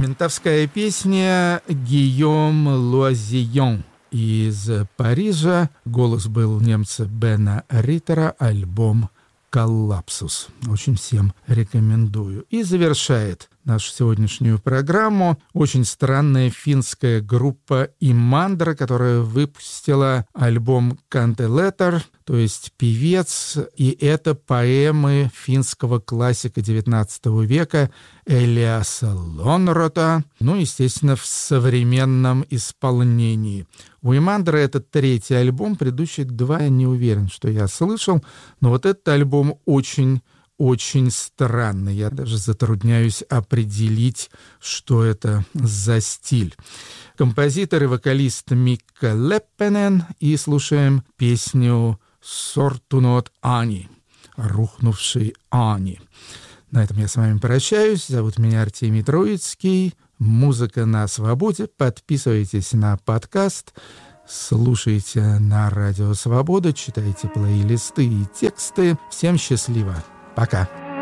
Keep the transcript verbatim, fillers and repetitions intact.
Ментовская песня Гийом Луазион из Парижа. Голос был немца Бена Риттера, альбом «Коллапсус». Очень всем рекомендую. И завершает нашу сегодняшнюю программу очень странная финская группа Имандра, которая выпустила альбом «Канделетер», то есть певец, и это поэмы финского классика девятнадцатого века Элиаса Лонрота, ну, естественно, в современном исполнении. У Имандры это третий альбом, предыдущие два я не уверен, что я слышал, но вот этот альбом очень очень странный. Я даже затрудняюсь определить, что это за стиль. Композитор и вокалист Микка Леппенен, и слушаем песню «Сортунот Ани», «Рухнувший Ани». На этом я с вами прощаюсь. Зовут меня Артемий Троицкий. Музыка на свободе. Подписывайтесь на подкаст, слушайте на Радио Свобода, читайте плейлисты и тексты. Всем счастливо. Пока.